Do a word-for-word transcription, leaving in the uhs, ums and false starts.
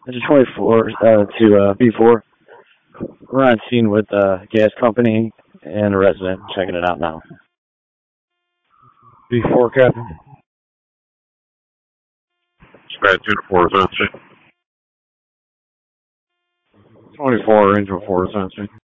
This is twenty-four uh, to uh, B four. We're on scene with uh, gas company and a resident checking it out now. B four, Captain. Dispatch two to four is on scene. twenty-four, Angel four is on scene.